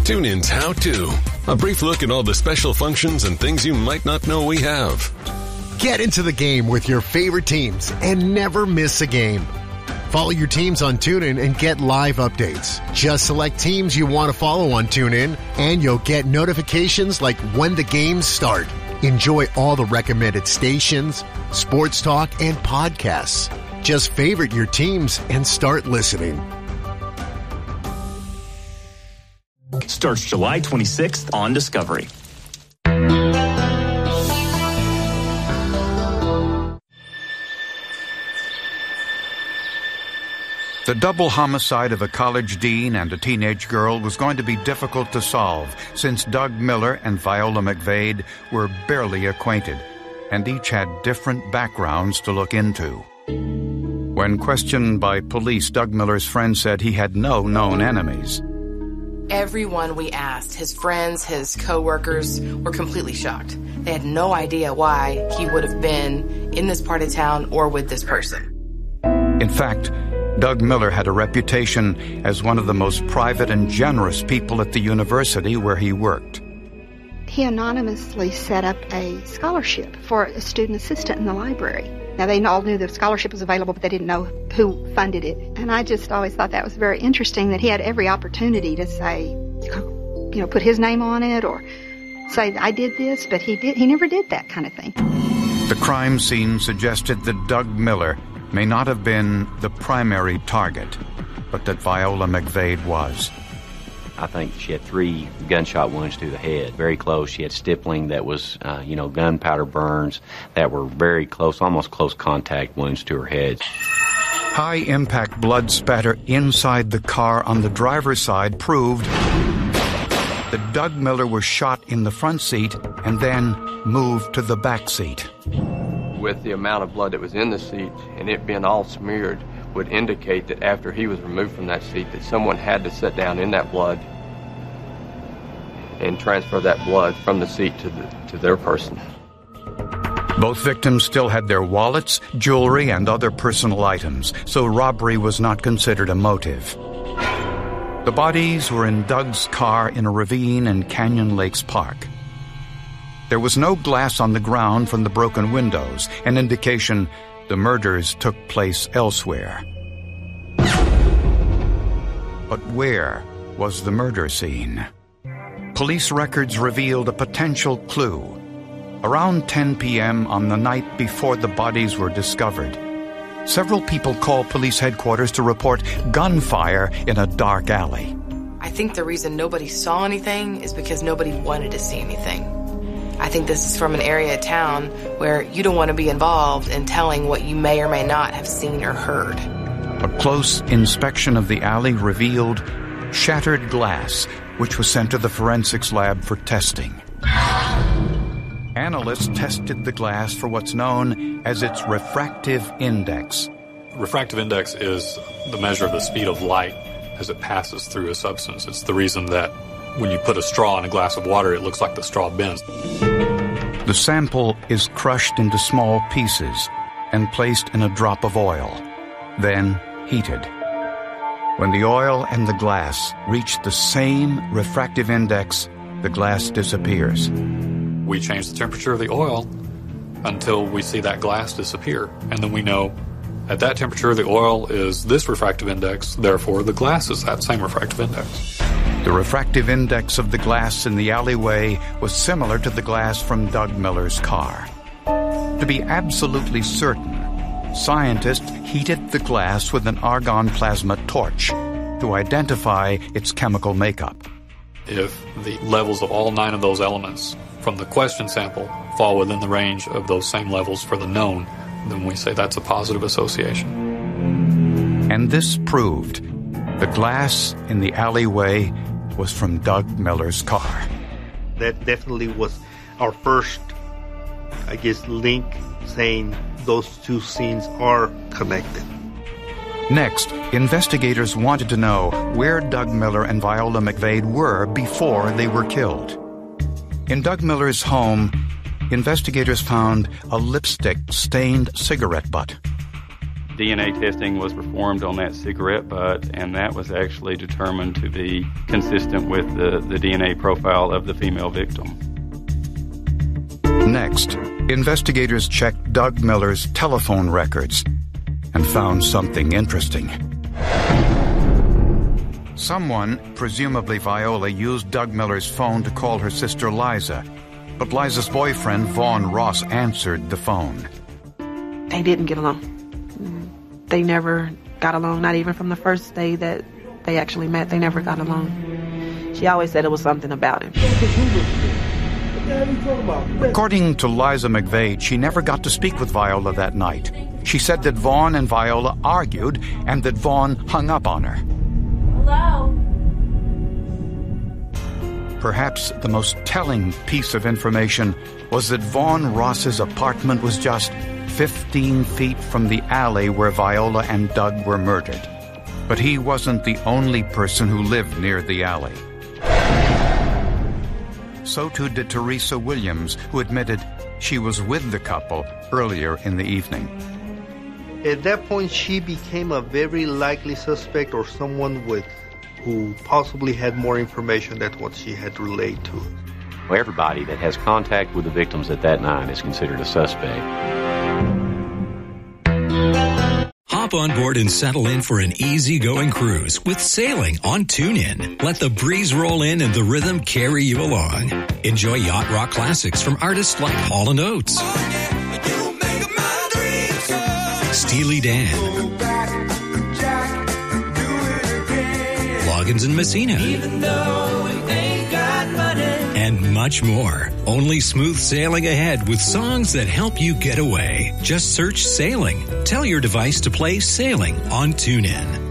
TuneIn's How To. A brief look at all the special functions and things you might not know we have. Get into the game with your favorite teams and never miss a game. Follow your teams on TuneIn and get live updates. Just select teams you want to follow on TuneIn, and you'll get notifications like when the games start. Enjoy all the recommended stations, sports talk, and podcasts. Just favorite your teams and start listening. Starts July 26th on Discovery. The double homicide of a college dean and a teenage girl was going to be difficult to solve since Doug Miller and Viola McVade were barely acquainted, and each had different backgrounds to look into. When questioned by police, Doug Miller's friend said he had no known enemies. Everyone we asked, his friends, his co-workers, were completely shocked. They had no idea why he would have been in this part of town or with this person. In fact, Doug Miller had a reputation as one of the most private and generous people at the university where he worked. He anonymously set up a scholarship for a student assistant in the library. Now, they all knew the scholarship was available, but they didn't know who funded it. And I just always thought that was very interesting that he had every opportunity to say, put his name on it or say, I did this, but he never did that kind of thing. The crime scene suggested that Doug Miller may not have been the primary target, but that Viola McVade was. I think she had 3 gunshot wounds to the head, very close. She had stippling that was, gunpowder burns that were very close, almost close contact wounds to her head. High-impact blood spatter inside the car on the driver's side proved that Doug Miller was shot in the front seat and then moved to the back seat. With the amount of blood that was in the seat and it being all smeared would indicate that after he was removed from that seat that someone had to sit down in that blood and transfer that blood from the seat to their person. Both victims still had their wallets, jewelry, and other personal items, so robbery was not considered a motive. The bodies were in Doug's car in a ravine in Canyon Lakes Park. There was no glass on the ground from the broken windows, an indication the murders took place elsewhere. But where was the murder scene? Police records revealed a potential clue. Around 10 p.m. on the night before the bodies were discovered, several people called police headquarters to report gunfire in a dark alley. I think the reason nobody saw anything is because nobody wanted to see anything. I think this is from an area of town where you don't want to be involved in telling what you may or may not have seen or heard. A close inspection of the alley revealed shattered glass, which was sent to the forensics lab for testing. Analysts tested the glass for what's known as its refractive index. Refractive index is the measure of the speed of light as it passes through a substance. It's the reason that when you put a straw in a glass of water, it looks like the straw bends. The sample is crushed into small pieces and placed in a drop of oil, then heated. When the oil and the glass reach the same refractive index, the glass disappears. We change the temperature of the oil until we see that glass disappear. And then we know at that temperature the oil is this refractive index, therefore the glass is that same refractive index. The refractive index of the glass in the alleyway was similar to the glass from Doug Miller's car. To be absolutely certain, scientists heated the glass with an argon plasma torch to identify its chemical makeup. If the levels of all 9 of those elements from the question sample fall within the range of those same levels for the known, then we say that's a positive association. And this proved the glass in the alleyway was from Doug Miller's car. That definitely was our first, link saying those two scenes are connected. Next, investigators wanted to know where Doug Miller and Viola McVade were before they were killed. In Doug Miller's home, investigators found a lipstick-stained cigarette butt. DNA testing was performed on that cigarette butt, and that was actually determined to be consistent with the DNA profile of the female victim. Next, investigators checked Doug Miller's telephone records and found something interesting. Someone, presumably Viola, used Doug Miller's phone to call her sister Liza, but Liza's boyfriend, Vaughn Ross, answered the phone. They didn't get along. They never got along, not even from the first day that they actually met. They never got along. She always said it was something about him. According to Liza McVeigh, she never got to speak with Viola that night. She said that Vaughn and Viola argued and that Vaughn hung up on her. Hello? Perhaps the most telling piece of information was that Vaughn Ross's apartment was just 15 feet from the alley where Viola and Doug were murdered. But he wasn't the only person who lived near the alley. So too did Teresa Williams, who admitted she was with the couple earlier in the evening. At that point, she became a very likely suspect, or someone who possibly had more information than what she had relayed to us. Well, everybody that has contact with the victims at that night is considered a suspect. Hop on board and settle in for an easygoing cruise with sailing on TuneIn. Let the breeze roll in and the rhythm carry you along. Enjoy yacht rock classics from artists like Hall & Oates, Steely Dan, Loggins and Messina, and much more. Only smooth sailing ahead with songs that help you get away. Just search Sailing. Tell your device to play Sailing on TuneIn.